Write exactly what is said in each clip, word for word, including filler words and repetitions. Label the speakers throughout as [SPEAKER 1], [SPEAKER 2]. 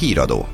[SPEAKER 1] Híradó.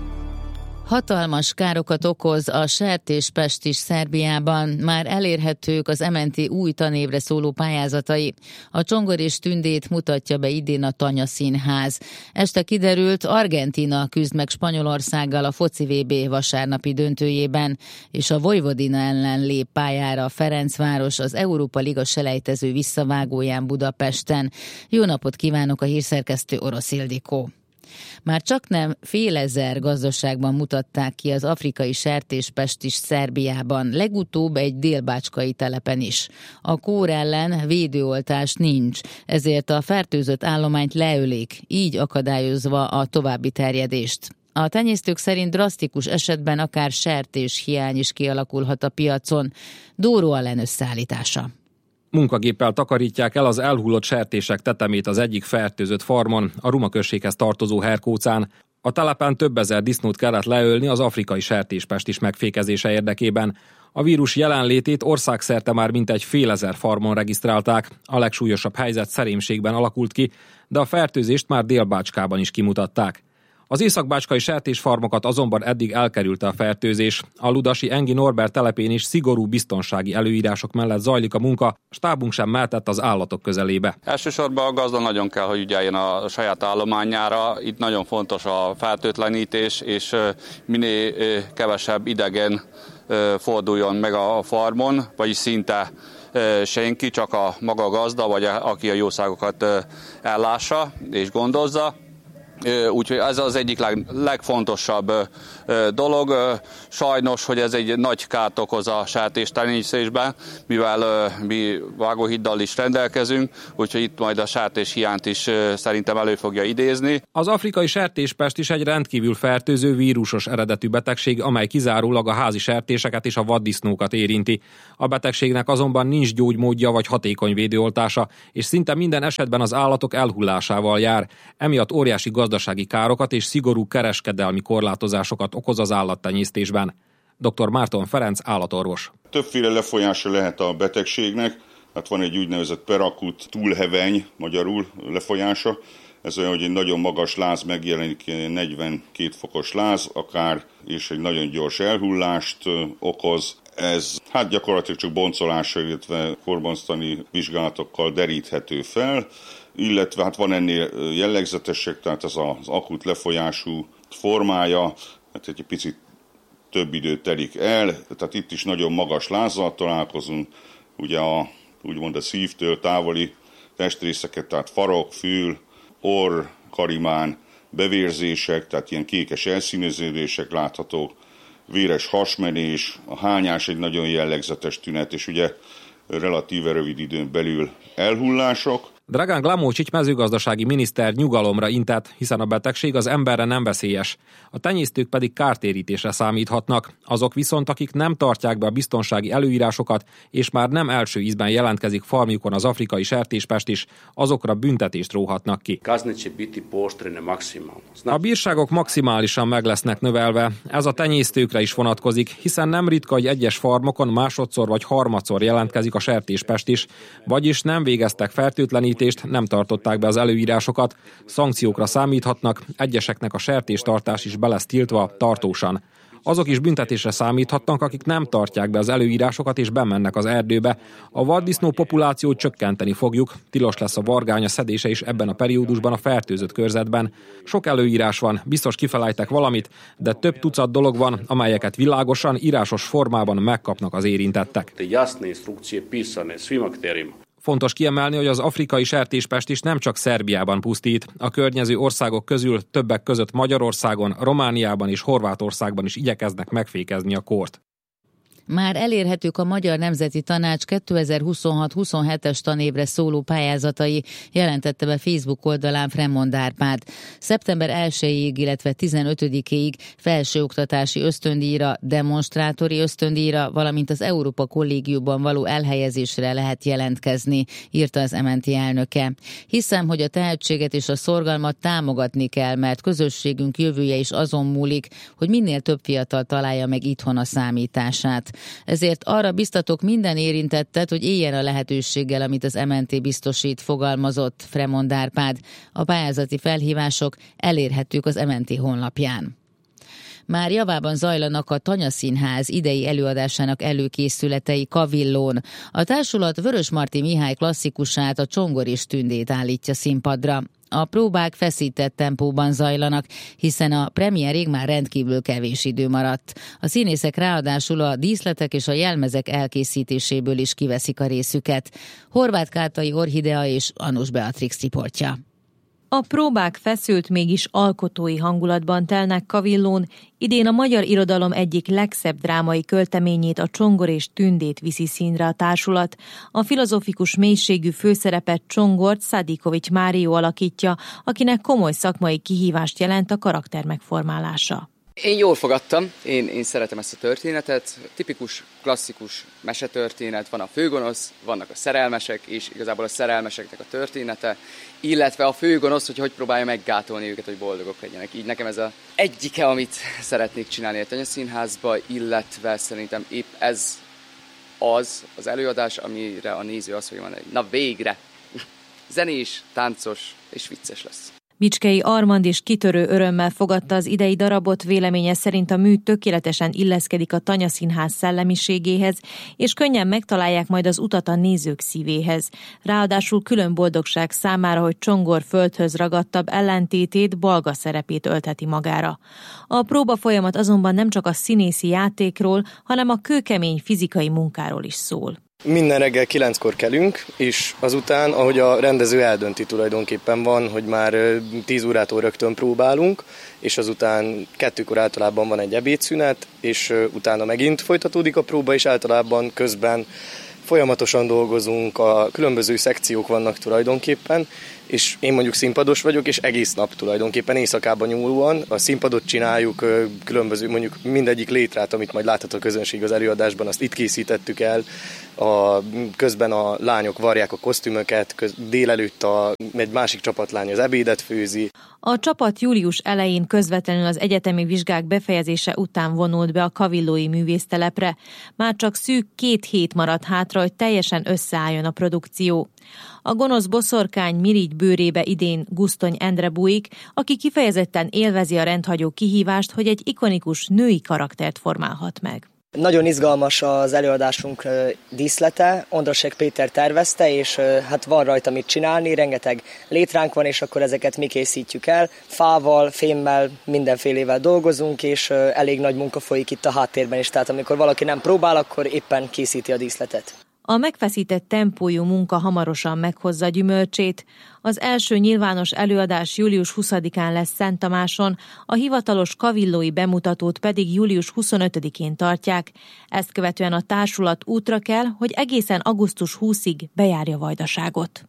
[SPEAKER 2] Hatalmas károkat okoz a sertéspest is Szerbiában, már elérhetők az em en té új tanévre szóló pályázatai. A Csongor és Tündét mutatja be idén a Tanya Színház. Este kiderült, Argentína küzd meg Spanyolországgal a foci vé bé vasárnapi döntőjében, és a Vojvodina ellen lép pályára a Ferencváros az Európa Liga selejtező visszavágóján Budapesten. Jó napot kívánok, a hírszerkesztő Orosz Ildikó. Már csaknem félezer gazdaságban mutatták ki az afrikai sertéspest is Szerbiában, legutóbb egy délbácskai telepen is. A kór ellen védőoltás nincs, ezért a fertőzött állományt leölik, így akadályozva a további terjedést. A tenyésztők szerint drasztikus esetben akár sertéshiány is kialakulhat a piacon. Dóró Allen összeállítása.
[SPEAKER 3] Munkagéppel takarítják el az elhullott sertések tetemét az egyik fertőzött farmon, a Ruma községhez tartozó Herkócán. A telepen több ezer disznót kellett leölni az afrikai sertéspest is megfékezése érdekében. A vírus jelenlétét országszerte már mintegy félezer farmon regisztrálták. A legsúlyosabb helyzet Szerémségben alakult ki, de a fertőzést már Délbácskában is kimutatták. Az északbácskai sertésfarmokat azonban eddig elkerülte a fertőzés. A ludasi Engi Norbert telepén is szigorú biztonsági előírások mellett zajlik a munka, stábunk sem mehetett az állatok közelébe.
[SPEAKER 4] Elsősorban a gazda nagyon kell, hogy ügyeljen a saját állományára. Itt nagyon fontos a fertőtlenítés, és minél kevesebb idegen forduljon meg a farmon, vagyis szinte senki, csak a maga gazda, vagy aki a jószágokat ellássa és gondozza. Úgyhogy ez az egyik leg, legfontosabb dolog. Sajnos, hogy ez egy nagy kárt okoz a sertéstenyésztésben, mivel mi vágóhiddal is rendelkezünk, úgyhogy itt majd a sertéshiányt is szerintem elő fogja idézni.
[SPEAKER 3] Az afrikai sertéspest is egy rendkívül fertőző vírusos eredetű betegség, amely kizárólag a házi sertéseket és a vaddisznókat érinti. A betegségnek azonban nincs gyógymódja vagy hatékony védőoltása, és szinte minden esetben az állatok elhullásával jár. Emiatt óriási gazdasági károkat és szigorú kereskedelmi korlátozásokat okoz az állattenyésztésben. doktor Márton Ferenc állatorvos.
[SPEAKER 5] Többféle lefolyása lehet a betegségnek, hát van egy úgynevezett perakut túlheveny, magyarul lefolyása. Ez olyan, hogy egy nagyon magas láz megjelenik, negyvenkét fokos láz akár, és egy nagyon gyors elhullást okoz. Ez hát gyakorlatilag csak boncolással, illetve korbonztani vizsgálatokkal deríthető fel, illetve hát van ennél jellegzetesek, tehát ez az akut lefolyású formája, hát egy picit több idő telik el, tehát itt is nagyon magas lázzal találkozunk, ugye a, úgymond a szívtől távoli testrészeket, tehát farok, fül, orr, karimán, bevérzések, tehát ilyen kékes elszíneződések láthatók, véres hasmenés, a hányás egy nagyon jellegzetes tünet, és ugye relatíve rövid időn belül elhullások.
[SPEAKER 3] Dragan Glamócsics mezőgazdasági miniszter nyugalomra intett, hiszen a betegség az emberre nem veszélyes. A tenyésztők pedig kártérítésre számíthatnak. Azok viszont, akik nem tartják be a biztonsági előírásokat, és már nem első ízben jelentkezik farmjukon az afrikai sertéspest is, azokra büntetést róhatnak ki. A bírságok maximálisan meg lesznek növelve. Ez a tenyésztőkre is vonatkozik, hiszen nem ritka, hogy egyes farmokon másodszor vagy harmadszor jelentkezik a sertéspest is, vagyis nem végeztek fertőtlenítést, nem tartották be az előírásokat, szankciókra számíthatnak, egyeseknek a sertéstartás is be lesz tiltva tartósan. Azok is büntetésre számíthatnak, akik nem tartják be az előírásokat és bemennek az erdőbe. A vaddisznó populációt csökkenteni fogjuk, tilos lesz a vargánya szedése is ebben a periódusban a fertőzött körzetben. Sok előírás van, biztos kifelejtek valamit, de több tucat dolog van, amelyeket világosan, írásos formában megkapnak az érintettek. Fontos kiemelni, hogy az afrikai sertéspest is nem csak Szerbiában pusztít. A környező országok közül többek között Magyarországon, Romániában és Horvátországban is igyekeznek megfékezni a kórt.
[SPEAKER 2] Már elérhetők a Magyar Nemzeti Tanács kétezer-huszonhat huszonhetes tanévre szóló pályázatai, jelentette be Facebook oldalán Fremond Árpád. szeptember elsejéig, illetve tizenötödikéig felsőoktatási ösztöndíjra, demonstrátori ösztöndíjra, valamint az Európa Kollégiumban való elhelyezésre lehet jelentkezni, írta az em en té elnöke. Hiszem, hogy a tehetséget és a szorgalmat támogatni kell, mert közösségünk jövője is azon múlik, hogy minél több fiatal találja meg itthon a számítását. Ezért arra biztatok minden érintettet, hogy éljen a lehetőséggel, amit az em en té biztosít, fogalmazott Fremond Árpád. A pályázati felhívások elérhetők az em en té honlapján. Már javában zajlanak a Tanya Színház idei előadásának előkészületei Kavillón. A társulat Vörösmarty Mihály klasszikusát, a Csongor és Tündét állítja színpadra. A próbák feszített tempóban zajlanak, hiszen a premiérig már rendkívül kevés idő maradt. A színészek ráadásul a díszletek és a jelmezek elkészítéséből is kiveszik a részüket. Horváth Kátai Orhidea és Annus Beatrix riportja.
[SPEAKER 1] A próbák feszült, mégis alkotói hangulatban telnek Kavillón. Idén a magyar irodalom egyik legszebb drámai költeményét, a Csongor és Tündét viszi színre a társulat. A filozofikus mélységű főszerepet Csongort Szadikovics Mário alakítja, akinek komoly szakmai kihívást jelent a karakter megformálása.
[SPEAKER 6] Én jól fogadtam, én, én szeretem ezt a történetet. Tipikus, klasszikus mesetörténet, van a főgonosz, vannak a szerelmesek, és igazából a szerelmeseknek a története, illetve a főgonosz, hogy hogy próbálja meggátolni őket, hogy boldogok legyenek. Így nekem ez az egyike, amit szeretnék csinálni a Tanya Színházba, illetve szerintem épp ez az az előadás, amire a néző azt fogja mondani, na végre, zenés, táncos és vicces lesz.
[SPEAKER 1] Bicskei Armand is kitörő örömmel fogadta az idei darabot, véleménye szerint a mű tökéletesen illeszkedik a Tanya Színház szellemiségéhez, és könnyen megtalálják majd az utat a nézők szívéhez. Ráadásul külön boldogság számára, hogy Csongor földhöz ragadtabb ellentétét, Balga szerepét öltheti magára. A próba folyamat azonban nem csak a színészi játékról, hanem a kőkemény fizikai munkáról is szól.
[SPEAKER 7] Minden reggel kilenckor kelünk, és azután, ahogy a rendező eldönti, tulajdonképpen van, hogy már tíz órától rögtön próbálunk, és azután kettőkor általában van egy ebédszünet, és utána megint folytatódik a próba, és általában közben folyamatosan dolgozunk, a különböző szekciók vannak tulajdonképpen, és én mondjuk színpados vagyok, és egész nap tulajdonképpen éjszakában nyúlóan a színpadot csináljuk, különböző, mondjuk mindegyik létrát, amit majd láthat a közönség az előadásban, azt itt készítettük el, a, közben a lányok varják a kosztümöket, köz, délelőtt a, egy másik csapatlány az ebédet főzi.
[SPEAKER 1] A csapat július elején közvetlenül az egyetemi vizsgák befejezése után vonult be a kavillói művésztelepre. Már csak szűk két hét maradt hátra, hogy teljesen összeálljon a produkció. A gonosz boszorkány mirigy bőrébe idén Gusztony Endre bújik, aki kifejezetten élvezi a rendhagyó kihívást, hogy egy ikonikus női karaktert formálhat meg.
[SPEAKER 8] Nagyon izgalmas az előadásunk díszlete, Ondrasek Péter tervezte, és hát van rajta mit csinálni, rengeteg létránk van, és akkor ezeket mi készítjük el. Fával, fémmel, mindenfélével dolgozunk, és elég nagy munka folyik itt a háttérben is, tehát amikor valaki nem próbál, akkor éppen készíti a díszletet.
[SPEAKER 1] A megfeszített tempójú munka hamarosan meghozza gyümölcsét. Az első nyilvános előadás július huszadikán lesz Szent Tamáson, a hivatalos kavillói bemutatót pedig július huszonötödikén tartják. Ezt követően a társulat útra kell, hogy egészen augusztus huszadikáig bejárja Vajdaságot.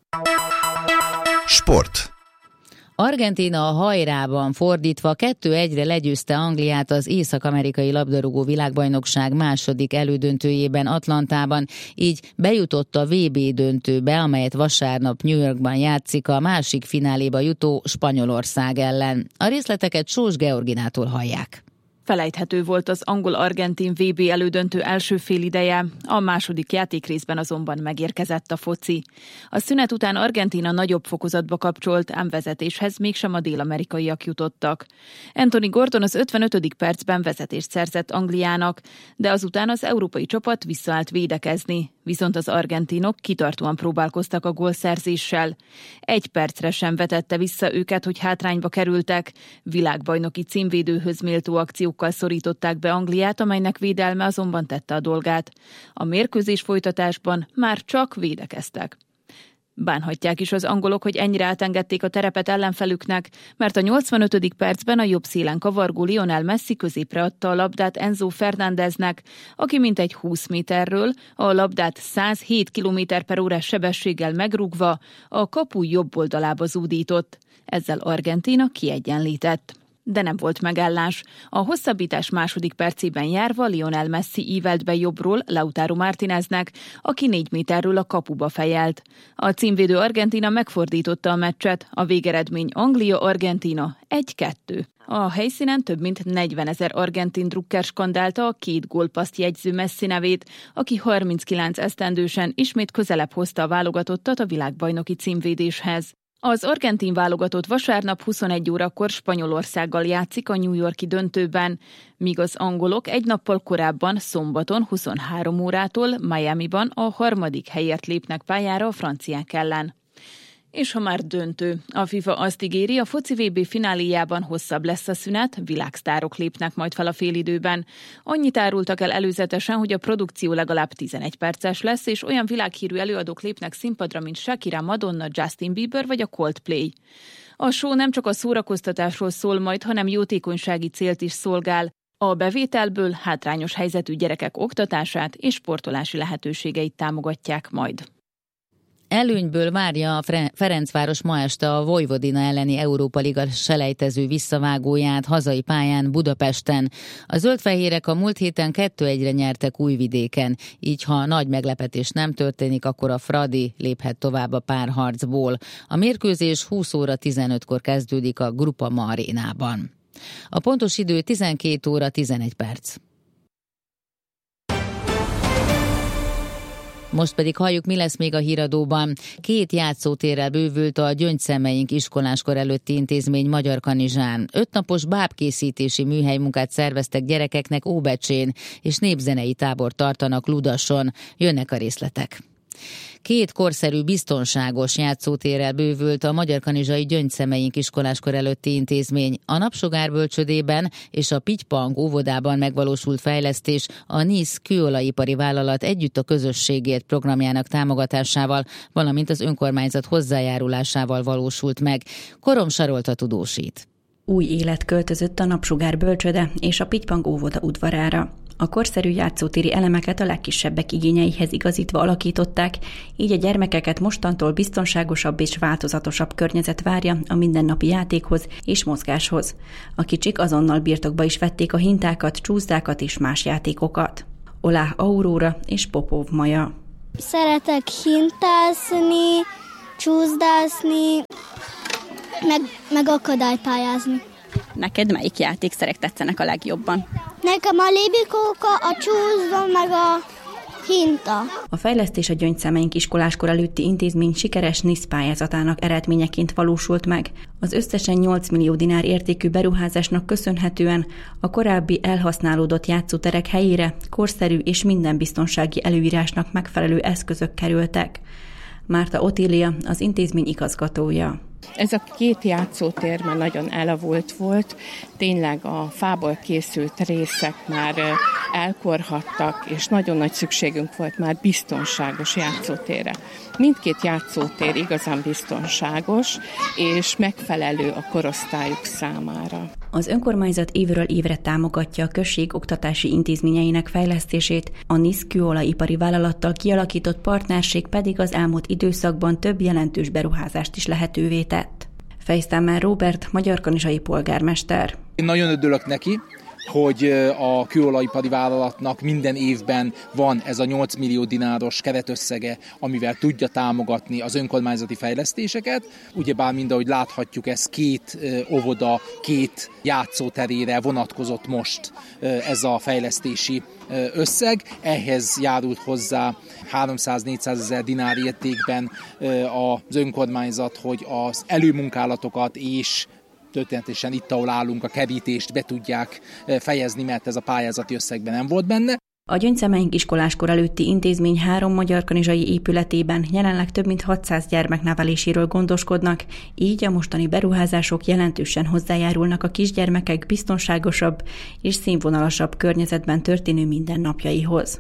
[SPEAKER 9] Sport.
[SPEAKER 2] Argentína a hajrában fordítva kettő egyre legyőzte Angliát az észak-amerikai labdarúgó világbajnokság második elődöntőjében Atlantában, így bejutott a vé bé döntőbe, amelyet vasárnap New Yorkban játszik a másik fináléba jutó Spanyolország ellen. A részleteket Sós Georginától hallják.
[SPEAKER 10] Felejthető volt az angol-argentin vé bé elődöntő első félideje, a második játékrészben azonban megérkezett a foci. A szünet után Argentína nagyobb fokozatba kapcsolt, ám vezetéshez mégsem a dél-amerikaiak jutottak. Anthony Gordon az ötvenötödik percben vezetést szerzett Angliának, de azután az európai csapat visszaállt védekezni, viszont az argentinok kitartóan próbálkoztak a gólszerzéssel. Egy percre sem vetette vissza őket, hogy hátrányba kerültek, világbajnoki címvédőhöz méltó akciókkal szorították be Angliát, amelynek védelme azonban tette a dolgát. A mérkőzés folytatásban már csak védekeztek. Bánhatják is az angolok, hogy ennyire átengedték a terepet ellenfelüknek, mert a nyolcvanötödik percben a jobb szélen kavargó Lionel Messi középre adta a labdát Enzo Fernándeznek, aki mintegy húsz méterről a labdát száz hét kilométer per órás sebességgel megrúgva a kapu jobb oldalába zúdított. Ezzel Argentína kiegyenlített. De nem volt megállás. A hosszabbítás második percében járva Lionel Messi ívelt be jobbról Lautaro Martineznek, aki négy méterről a kapuba fejelt. A címvédő Argentína megfordította a meccset, a végeredmény Anglia-Argentína egy kettő. A helyszínen több mint negyvenezer argentin drukker skandálta a két gólpaszt jegyző Messi nevét, aki harminckilenc esztendősen ismét közelebb hozta a válogatottat a világbajnoki címvédéshez. Az argentin válogatott vasárnap huszonegy órakor Spanyolországgal játszik a New York-i döntőben, míg az angolok egy nappal korábban szombaton huszonhárom órától Miamiban a harmadik helyért lépnek pályára a franciák ellen. És ha már döntő, a FIFA azt ígéri, a foci vé bé fináléjában hosszabb lesz a szünet, világsztárok lépnek majd fel a félidőben. Annyit árultak el előzetesen, hogy a produkció legalább tizenegy perces lesz, és olyan világhírű előadók lépnek színpadra, mint Shakira, Madonna, Justin Bieber vagy a Coldplay. A show nem csak a szórakoztatásról szól majd, hanem jótékonysági célt is szolgál. A bevételből hátrányos helyzetű gyerekek oktatását és sportolási lehetőségeit támogatják majd.
[SPEAKER 2] Előnyből várja a Ferencváros ma este a Vojvodina elleni Európa Liga selejtező visszavágóját hazai pályán Budapesten. A zöldfehérek a múlt héten kettő egyre nyertek Újvidéken, így ha nagy meglepetés nem történik, akkor a Fradi léphet tovább a párharcból. A mérkőzés húsz óra tizenötkor kezdődik a Groupama arénában. A pontos idő tizenkét óra tizenegy perc. Most pedig halljuk, mi lesz még a híradóban. Két játszótérrel bővült a Gyöngyszemeink iskoláskor előtti intézmény Magyarkanizsán. Ötnapos bábkészítési műhelymunkát szerveztek gyerekeknek Óbecsén, és népzenei tábor tartanak Ludason. Jönnek a részletek. Két korszerű, biztonságos játszótérrel bővült a Magyarkanizsai Gyöngyszemeink iskoláskor előtti intézmény. A Napsugár bölcsődében és a Pitypang óvodában megvalósult fejlesztés a NISZ kőolajipari vállalat Együtt a közösségért programjának támogatásával, valamint az önkormányzat hozzájárulásával valósult meg. Korom Sarolta tudósít.
[SPEAKER 9] Új élet költözött a Napsugár bölcsőde és a Pitypang óvoda udvarára. A korszerű játszótéri elemeket a legkisebbek igényeihez igazítva alakították, így a gyermekeket mostantól biztonságosabb és változatosabb környezet várja a mindennapi játékhoz és mozgáshoz. A kicsik azonnal birtokba is vették a hintákat, csúszdákat és más játékokat. Oláh Aurora és Popov Maja.
[SPEAKER 11] Szeretek hintázni, csúszdászni, meg, meg akadálypályázni.
[SPEAKER 12] Neked melyik játékszerek tetszenek a legjobban?
[SPEAKER 11] Nekem a lébikóka, a csúszda, meg a hinta.
[SPEAKER 9] A fejlesztés a Gyöngyszemeink iskoláskor előtti intézmény sikeres NISZ pályázatának eredményeként valósult meg. Az összesen nyolc millió dinár értékű beruházásnak köszönhetően a korábbi elhasználódott játszóterek helyére korszerű és minden biztonsági előírásnak megfelelő eszközök kerültek. Márta Otília, az intézmény igazgatója.
[SPEAKER 13] Ez a két játszótér már nagyon elavult volt, tényleg a fából készült részek már elkorhattak, és nagyon nagy szükségünk volt már biztonságos játszótérre. Mindkét játszótér igazán biztonságos, és megfelelő a korosztályuk számára.
[SPEAKER 9] Az önkormányzat évről évre támogatja a község oktatási intézményeinek fejlesztését, a NISZ kőolajipari vállalattal kialakított partnerség pedig az elmúlt időszakban több jelentős beruházást is lehetővé tett. Fejsztámmel Róbert, magyarkanizsai polgármester.
[SPEAKER 14] Én nagyon örülök neki, hogy a kőolajipari vállalatnak minden évben van ez a nyolc millió dináros keretösszege, amivel tudja támogatni az önkormányzati fejlesztéseket. Ugyebár mind ahogy láthatjuk, ez két óvoda, két játszóterére vonatkozott most ez a fejlesztési összeg. Ehhez járult hozzá háromszáz-négyszáz ezer dinár értékben az önkormányzat, hogy az előmunkálatokat és történetesen itt, ahol állunk, a kerítést be tudják fejezni, mert ez a pályázati összegben nem volt benne.
[SPEAKER 9] A Gyöngyszemeink iskoláskor előtti intézmény három magyarkanizsai épületében jelenleg több mint hatszáz gyermek neveléséről gondoskodnak, így a mostani beruházások jelentősen hozzájárulnak a kisgyermekek biztonságosabb és színvonalasabb környezetben történő mindennapjaihoz.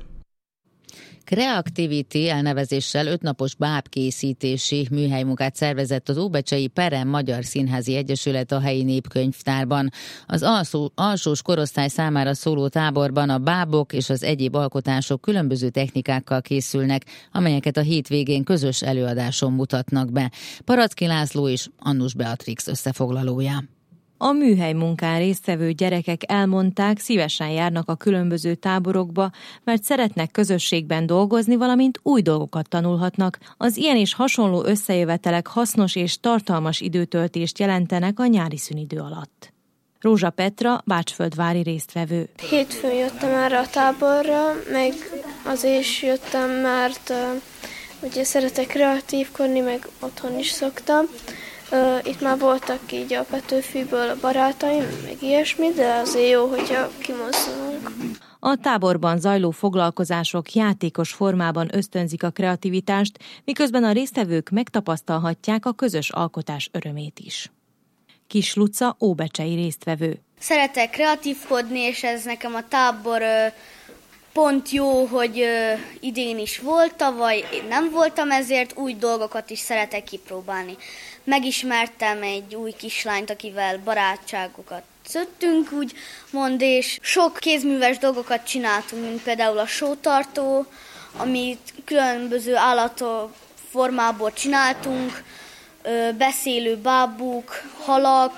[SPEAKER 2] Creativity elnevezéssel ötnapos bábkészítési műhelymunkát szervezett az óbecsei Perem Magyar Színházi Egyesület a helyi népkönyvtárban. Az alsó, alsós korosztály számára szóló táborban a bábok és az egyéb alkotások különböző technikákkal készülnek, amelyeket a hétvégén közös előadáson mutatnak be. Paracki László és Annus Beatrix összefoglalója.
[SPEAKER 1] A műhelymunkán résztvevő gyerekek elmondták, szívesen járnak a különböző táborokba, mert szeretnek közösségben dolgozni, valamint új dolgokat tanulhatnak. Az ilyen és hasonló összejövetelek hasznos és tartalmas időtöltést jelentenek a nyári szünidő alatt. Rózsa Petra, bácsföldvári résztvevő.
[SPEAKER 15] Hétfőn jöttem erre a táborra, meg azért is jöttem, mert uh, ugye szeretek kreatívkodni, meg otthon is szoktam. Uh, itt már voltak így a Petőfiből a barátaim, meg ilyesmi, de azért jó, hogyha kimozdulunk.
[SPEAKER 1] A táborban zajló foglalkozások játékos formában ösztönzik a kreativitást, miközben a résztvevők megtapasztalhatják a közös alkotás örömét is. Kis Luca, óbecsei résztvevő.
[SPEAKER 16] Szeretek kreatívkodni, és ez nekem a tábor ö, pont jó, hogy ö, idén is volt, tavaly én nem voltam, ezért új dolgokat is szeretek kipróbálni. Megismertem egy új kislányt, akivel barátságokat szöttünk, úgy mond, és sok kézműves dolgokat csináltunk, mint például a sótartó, amit különböző állatok formából csináltunk, beszélő bábuk, halak,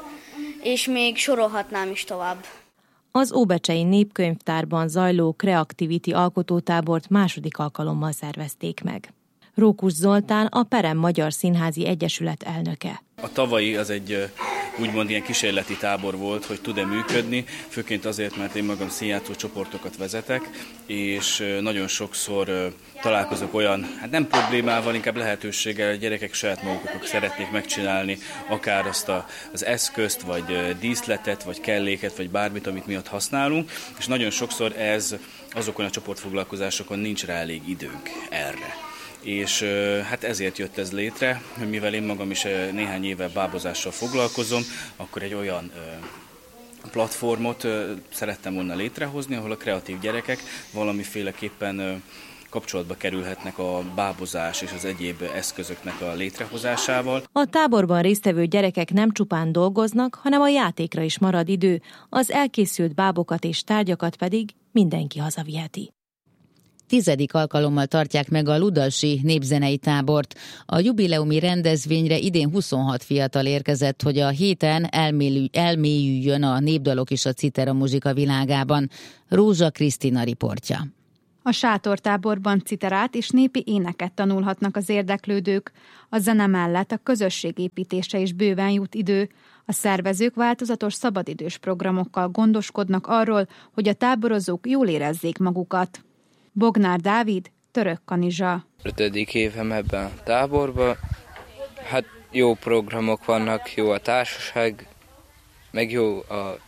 [SPEAKER 16] és még sorolhatnám is tovább.
[SPEAKER 1] Az Óbecsei Népkönyvtárban zajló Creativity alkotótábort második alkalommal szervezték meg. Rókus Zoltán, a Perem Magyar Színházi Egyesület elnöke.
[SPEAKER 17] A tavalyi az egy úgymond ilyen kísérleti tábor volt, hogy tud-e működni, főként azért, mert én magam színjátszó csoportokat vezetek, és nagyon sokszor találkozok olyan, hát nem problémával, inkább lehetőséggel, a gyerekek saját magukat szeretnék megcsinálni, akár azt a, az eszközt, vagy díszletet, vagy kelléket, vagy bármit, amit mi ott használunk, és nagyon sokszor ez azokon a csoportfoglalkozásokon nincs rá elég időnk erre. És hát ezért jött ez létre, hogy mivel én magam is néhány éve bábozással foglalkozom, akkor egy olyan platformot szerettem volna létrehozni, ahol a kreatív gyerekek valamiféleképpen kapcsolatba kerülhetnek a bábozás és az egyéb eszközöknek a létrehozásával.
[SPEAKER 1] A táborban résztvevő gyerekek nem csupán dolgoznak, hanem a játékra is marad idő, az elkészült bábokat és tárgyakat pedig mindenki hazaviheti.
[SPEAKER 2] Tizedik alkalommal tartják meg a Ludasi népzenei tábort. A jubileumi rendezvényre idén huszonhat fiatal érkezett, hogy a héten elmélü, elmélyüljön a népdalok és a citera muzsika világában. Rózsa Krisztina riportja.
[SPEAKER 18] A sátortáborban citerát és népi éneket tanulhatnak az érdeklődők. A zene mellett a közösségépítése is bőven jut idő. A szervezők változatos szabadidős programokkal gondoskodnak arról, hogy a táborozók jól érezzék magukat. Bognár Dávid, Török Kanizsa.
[SPEAKER 19] Ötödik évem ebben a táborban. Hát jó programok vannak, jó a társaság, meg jó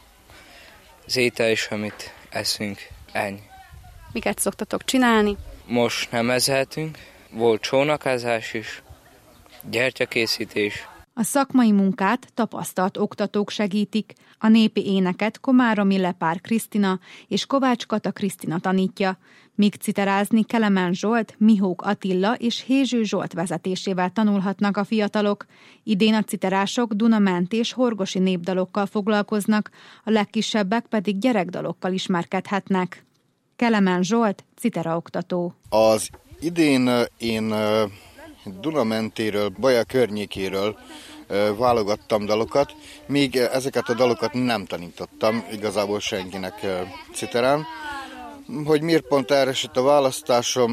[SPEAKER 19] az étel is, amit eszünk. Ennyi.
[SPEAKER 18] Miket szoktatok csinálni?
[SPEAKER 19] Most nem ezeltünk, volt csónakázás is, gyertyakészítés.
[SPEAKER 18] A szakmai munkát tapasztalt oktatók segítik. A népi éneket Komáromi Lepár Krisztina és Kovács Kata Krisztina tanítja, míg citerázni Kelemen Zsolt, Mihók Attila és Hézső Zsolt vezetésével tanulhatnak a fiatalok. Idén a citerások Dunament és horgosi népdalokkal foglalkoznak, a legkisebbek pedig gyerekdalokkal ismerkedhetnek. Kelemen Zsolt, citeraoktató.
[SPEAKER 20] Az idén én Dunamentéről, Baja környékéről válogattam dalokat, míg ezeket a dalokat nem tanítottam igazából senkinek citerán. Hogy miért pont erre esett a választásom,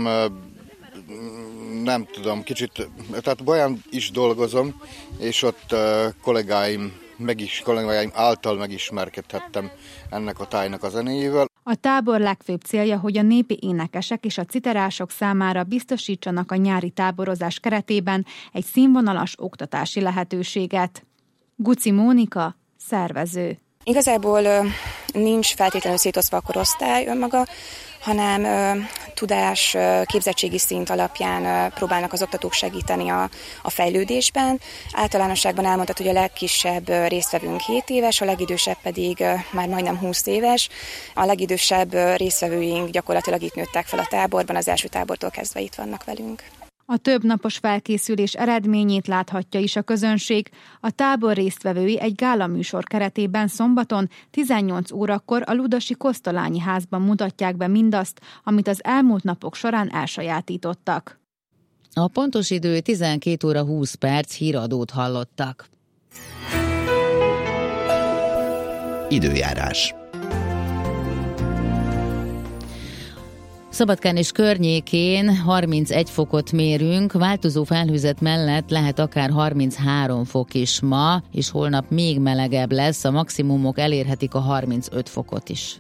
[SPEAKER 20] nem tudom, kicsit, tehát Baján is dolgozom, és ott kollégáim, meg is, kollégáim által megismerkedhettem ennek a tájnak a zenéjével.
[SPEAKER 18] A tábor legfőbb célja, hogy a népi énekesek és a citerások számára biztosítsanak a nyári táborozás keretében egy színvonalas oktatási lehetőséget. Guci Mónika, szervező.
[SPEAKER 21] Igazából nincs feltétlenül szétosztva a korosztály önmaga, hanem ö, tudás, ö, képzettségi szint alapján ö, próbálnak az oktatók segíteni a, a fejlődésben. Általánosságban elmondható, hogy a legkisebb ö, résztvevőnk hét éves, a legidősebb pedig ö, már majdnem húsz éves. A legidősebb ö, résztvevőink gyakorlatilag itt nőttek fel a táborban, az első tábortól kezdve itt vannak velünk.
[SPEAKER 18] A több napos felkészülés eredményét láthatja is a közönség. A tábor résztvevői egy gálaműsor keretében szombaton tizennyolc órakor a Ludasi Kosztolányi házban mutatják be mindazt, amit az elmúlt napok során elsajátítottak.
[SPEAKER 2] A pontos idő tizenkét óra húsz perc, híradót hallottak.
[SPEAKER 22] Időjárás.
[SPEAKER 2] Szabadkán és környékén harmincegy fokot mérünk, változó felhőzet mellett lehet akár harminchárom fok is ma, és holnap még melegebb lesz, a maximumok elérhetik a harmincöt fokot is.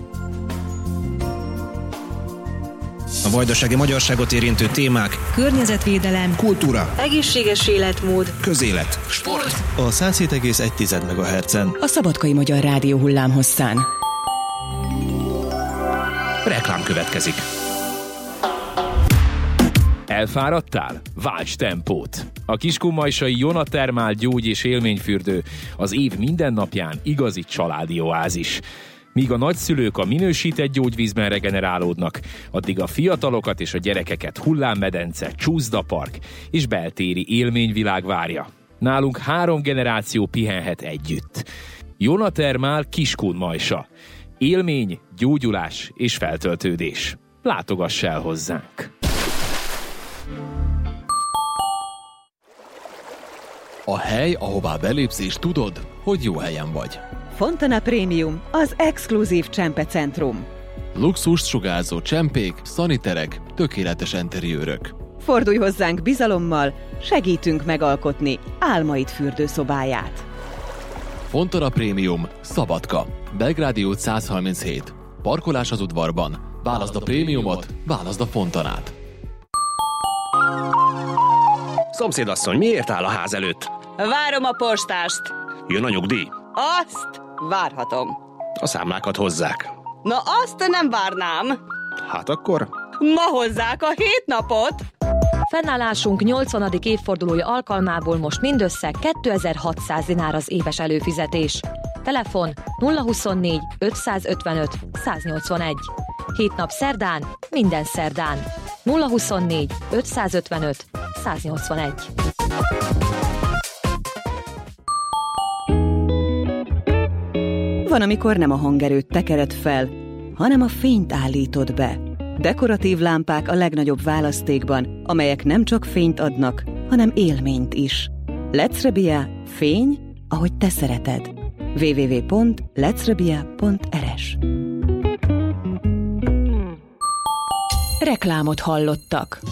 [SPEAKER 4] A vajdasági magyarságot érintő témák:
[SPEAKER 22] környezetvédelem,
[SPEAKER 4] kultúra,
[SPEAKER 22] egészséges életmód,
[SPEAKER 4] közélet, sport. A száz hét egész egy megahertzen.
[SPEAKER 22] A Szabadkai Magyar Rádió hullámhosszán.
[SPEAKER 4] Reklám következik.
[SPEAKER 23] Elfáradtál? Válts tempót! A kiskunmajsai Jona Termál gyógy- és élményfürdő az év minden napján igazi családi oázis. Míg a nagyszülők a minősített gyógyvízben regenerálódnak, addig a fiatalokat és a gyerekeket hullámmedence, csúszdapark és beltéri élményvilág várja. Nálunk három generáció pihenhet együtt. Jona Termál Kiskunmajsa. Élmény, gyógyulás és feltöltődés. Látogass el hozzánk!
[SPEAKER 24] A hely, ahová belépsz és tudod, hogy jó helyen vagy.
[SPEAKER 25] Fontana Premium, az exkluzív csempecentrum.
[SPEAKER 24] Luxust sugárzó csempék, szaniterek, tökéletes interiőrök.
[SPEAKER 25] Fordulj hozzánk bizalommal, segítünk megalkotni álmaid fürdőszobáját.
[SPEAKER 24] Fontana Premium, Szabadka, Belgrádi út száz harminchét. Parkolás az udvarban. Válaszd a prémiumot, válaszd a Fontanát.
[SPEAKER 4] Szomszédasszony, miért áll a ház előtt?
[SPEAKER 26] Várom a postást.
[SPEAKER 4] Jön a nyugdíj?
[SPEAKER 26] Azt várhatom.
[SPEAKER 4] A számlákat hozzák.
[SPEAKER 26] Na azt nem várnám.
[SPEAKER 4] Hát akkor?
[SPEAKER 26] Ma hozzák a hét napot.
[SPEAKER 27] Fennállásunk nyolcvanadik évfordulója alkalmából most mindössze kétezer-hatszáz dinár az éves előfizetés. Telefon nulla huszonnégy ötszázötvenöt száznyolcvanegy. Hét nap szerdán, minden szerdán. nulla huszonnégy ötszázötvenöt száznyolcvanegy.
[SPEAKER 25] Van, amikor nem a hangerőt tekered fel, hanem a fényt állítod be. Dekoratív lámpák a legnagyobb választékban, amelyek nem csak fényt adnak, hanem élményt is. Lecrebia, fény, ahogy te szereted. double-u double-u double-u pont lecrebia pont er es.
[SPEAKER 22] Reklámot hallottak.